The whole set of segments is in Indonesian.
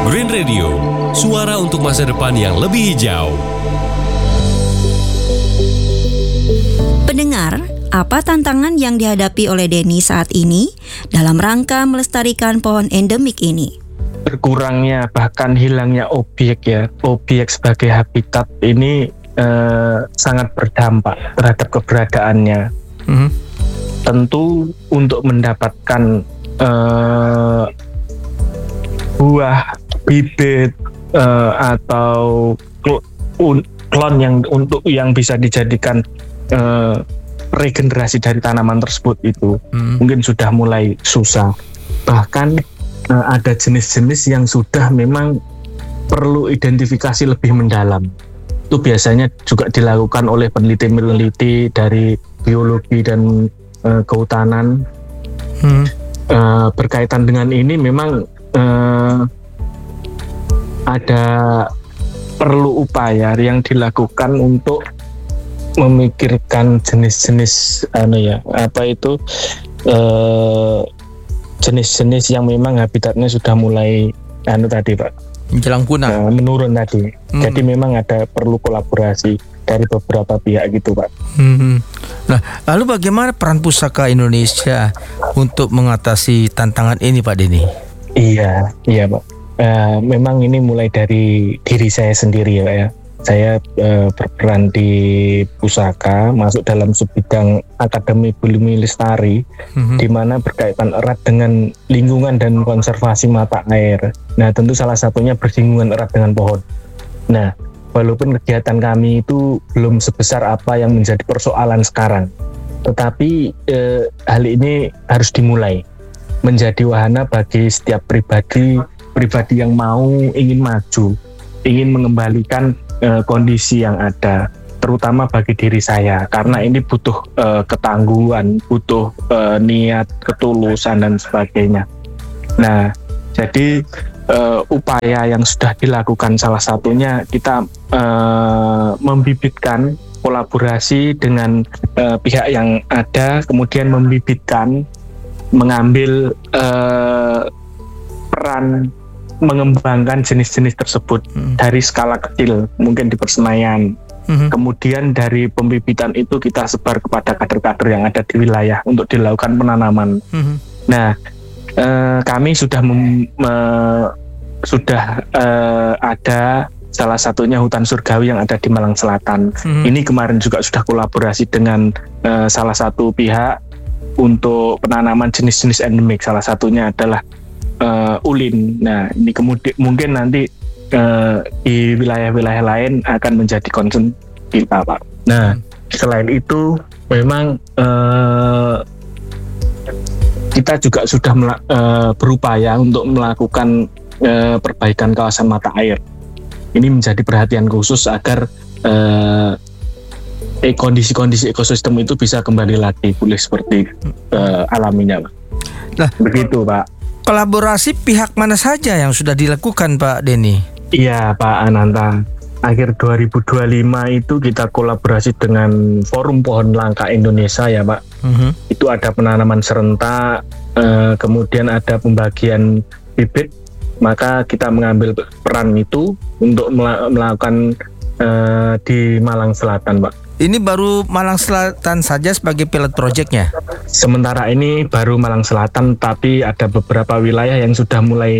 Green Radio, suara untuk masa depan yang lebih hijau. Pendengar, apa tantangan yang dihadapi oleh Denny saat ini dalam rangka melestarikan pohon endemik ini? Berkurangnya bahkan hilangnya objek sebagai habitat ini sangat berdampak terhadap keberadaannya. Tentu untuk mendapatkan buah, bibit atau klon yang bisa dijadikan regenerasi dari tanaman tersebut itu mungkin sudah mulai susah. Bahkan ada jenis-jenis yang sudah memang perlu identifikasi lebih mendalam. Itu biasanya juga dilakukan oleh peneliti-peneliti dari biologi dan kehutanan. Berkaitan dengan ini memang ada perlu upaya yang dilakukan untuk memikirkan jenis-jenis jenis-jenis yang memang habitatnya sudah mulai menjelang punah, menurun tadi. Jadi memang ada perlu kolaborasi dari beberapa pihak gitu, Pak. Nah, lalu bagaimana peran Pusaka Indonesia untuk mengatasi tantangan ini, Pak Denny? Iya, Pak. Memang ini mulai dari diri saya sendiri ya, Pak ya. Saya berperan di Pusaka, masuk dalam subbidang Akademi Bumi Lestari, di mana berkaitan erat dengan lingkungan dan konservasi mata air. Nah, tentu salah satunya bersinggungan erat dengan pohon. Nah, walaupun kegiatan kami itu belum sebesar apa yang menjadi persoalan sekarang, tetapi hal ini harus dimulai menjadi wahana bagi setiap pribadi yang ingin maju, ingin mengembalikan kondisi yang ada, terutama bagi diri saya, karena ini butuh ketangguhan, butuh niat, ketulusan dan sebagainya. Nah, jadi upaya yang sudah dilakukan salah satunya kita membibitkan kolaborasi dengan pihak yang ada, kemudian membibitkan, mengambil peran mengembangkan jenis-jenis tersebut dari skala kecil, mungkin di persemaian. Kemudian dari pembibitan itu kita sebar kepada kader-kader yang ada di wilayah untuk dilakukan penanaman. Nah, kami sudah ada salah satunya hutan surgawi yang ada di Malang Selatan. Ini kemarin juga sudah kolaborasi dengan salah satu pihak untuk penanaman jenis-jenis endemik. Salah satunya adalah ulin. Nah, ini kemudian mungkin nanti di wilayah-wilayah lain akan menjadi concern kita, Pak. Nah, selain itu memang kita juga sudah berupaya untuk melakukan perbaikan kawasan mata air. Ini menjadi perhatian khusus agar kondisi-kondisi ekosistem itu bisa kembali lagi pulih seperti alaminya, Pak. Nah, begitu, Pak. Kolaborasi pihak mana saja yang sudah dilakukan, Pak Denny? Iya, Pak Ananta. Akhir 2025 itu kita kolaborasi dengan Forum Pohon Langka Indonesia ya, Pak. Itu ada penanaman serentak, kemudian ada pembagian bibit. Maka kita mengambil peran itu untuk melakukan di Malang Selatan, Pak. Ini baru Malang Selatan saja sebagai pilot project-nya? Sementara ini baru Malang Selatan, tapi ada beberapa wilayah yang sudah mulai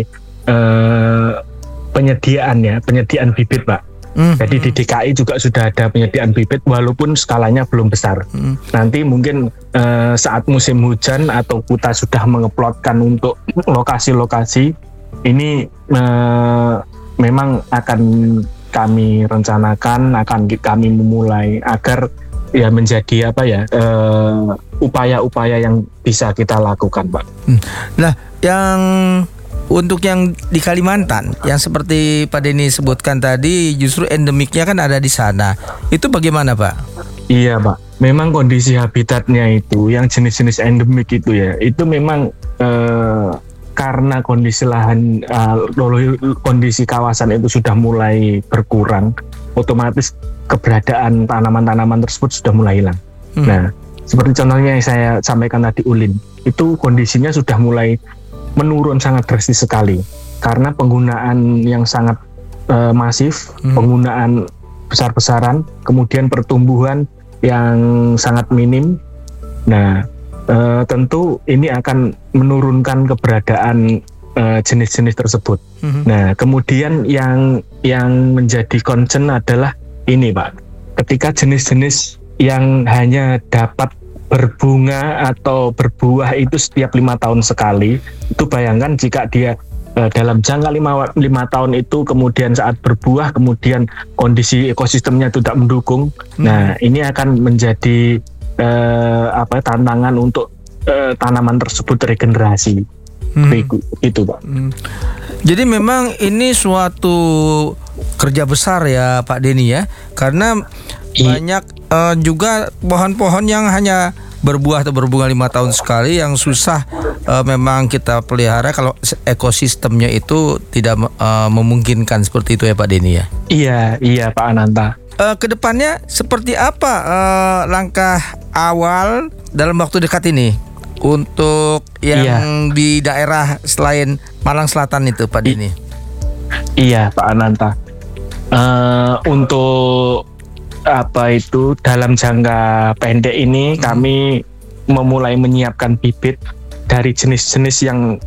penyediaan bibit, Pak. Jadi di DKI juga sudah ada penyediaan bibit, walaupun skalanya belum besar. Nanti mungkin saat musim hujan atau kita sudah mengeplotkan untuk lokasi-lokasi, ini memang akan kami rencanakan, akan kami memulai agar ya menjadi upaya-upaya yang bisa kita lakukan, Pak. Nah, yang untuk yang di Kalimantan, yang seperti Pak Denny sebutkan tadi, justru endemiknya kan ada di sana. Itu bagaimana, Pak? Iya, Pak. Memang kondisi habitatnya itu, yang jenis-jenis endemik itu ya, itu memang karena kondisi lahan, kondisi kawasan itu sudah mulai berkurang, otomatis keberadaan tanaman-tanaman tersebut sudah mulai hilang. Nah, seperti contohnya yang saya sampaikan tadi, ulin, itu kondisinya sudah mulai menurun sangat drastis sekali karena penggunaan yang sangat masif, penggunaan besar-besaran, kemudian pertumbuhan yang sangat minim. Nah, tentu ini akan menurunkan keberadaan jenis-jenis tersebut. Nah, kemudian yang menjadi concern adalah ini, Pak. Ketika jenis-jenis yang hanya dapat berbunga atau berbuah itu setiap 5 tahun sekali, itu bayangkan jika dia dalam jangka 5 tahun itu kemudian saat berbuah kemudian kondisi ekosistemnya tidak mendukung. Nah, ini akan menjadi tantangan untuk tanaman tersebut regenerasi. Itu, Pak. Jadi memang ini suatu kerja besar ya Pak Denny ya, karena banyak juga pohon-pohon yang hanya berbuah atau berbunga 5 tahun sekali yang susah memang kita pelihara kalau ekosistemnya itu tidak memungkinkan seperti itu ya Pak Denny ya. Iya Pak Ananta. Kedepannya seperti apa langkah awal dalam waktu dekat ini untuk yang di daerah selain Malang Selatan itu Pak Denny? Iya Pak Ananta. Untuk dalam jangka pendek ini kami memulai menyiapkan bibit dari jenis-jenis yang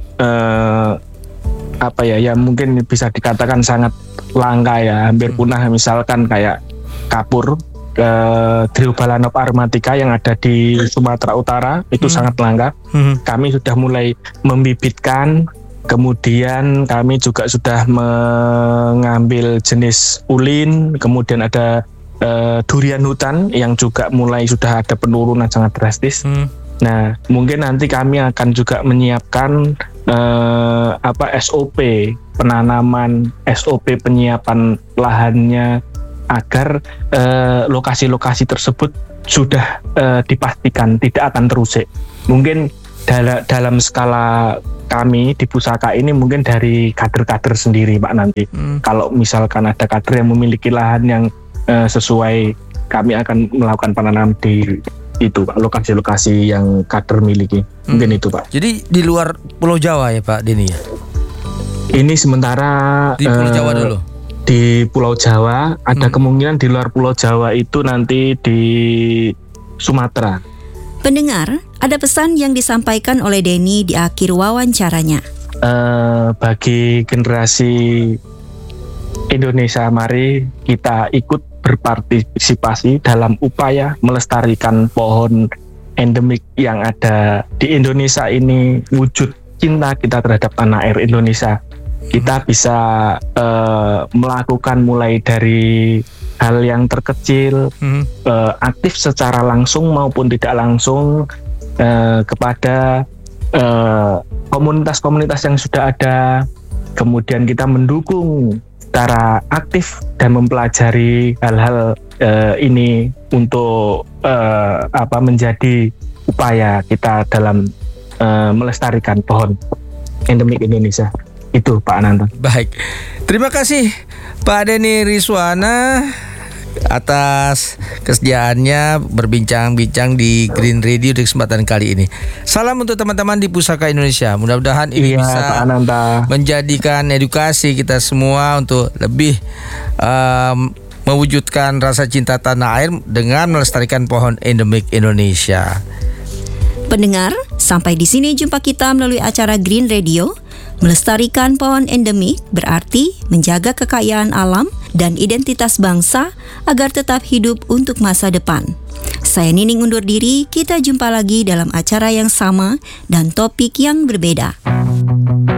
yang mungkin bisa dikatakan sangat langka ya, hampir punah, misalkan kayak kapur, Driobalanop aromatica yang ada di Sumatera Utara itu sangat langka. Kami sudah mulai membibitkan, kemudian kami juga sudah mengambil jenis ulin, kemudian ada durian hutan yang juga mulai sudah ada penurunan sangat drastis. Nah, mungkin nanti kami akan juga menyiapkan SOP penanaman, SOP penyiapan lahannya agar lokasi-lokasi tersebut sudah dipastikan tidak akan terusik. Mungkin dalam skala kami di pusaka ini mungkin dari kader-kader sendiri Pak nanti. Kalau misalkan ada kader yang memiliki lahan yang sesuai, kami akan melakukan penanaman di itu Pak, lokasi-lokasi yang kader miliki. Mungkin itu Pak. Jadi di luar Pulau Jawa ya Pak Denny ya? Ini sementara di Pulau Jawa dulu. Di Pulau Jawa, ada kemungkinan di luar Pulau Jawa itu nanti di Sumatera. Pendengar, ada pesan yang disampaikan oleh Denny di akhir wawancaranya. Bagi generasi Indonesia, mari kita ikut berpartisipasi dalam upaya melestarikan pohon endemik yang ada di Indonesia ini. Wujud cinta kita terhadap tanah air Indonesia. Kita bisa melakukan mulai dari hal yang terkecil, aktif secara langsung maupun tidak langsung kepada komunitas-komunitas yang sudah ada. Kemudian kita mendukung secara aktif dan mempelajari hal-hal ini untuk menjadi upaya kita dalam melestarikan pohon endemik Indonesia. Itu Pak Ananta. Baik, terima kasih Pak Denny Rizwana atas kesediaannya berbincang-bincang di Green Radio di kesempatan kali ini. Salam untuk teman-teman di Pusaka Indonesia. Mudah-mudahan ini bisa menjadikan edukasi kita semua untuk lebih mewujudkan rasa cinta tanah air dengan melestarikan pohon endemik Indonesia. Pendengar, sampai di sini jumpa kita melalui acara Green Radio. Melestarikan pohon endemik berarti menjaga kekayaan alam dan identitas bangsa agar tetap hidup untuk masa depan. Saya Nining undur diri, kita jumpa lagi dalam acara yang sama dan topik yang berbeda.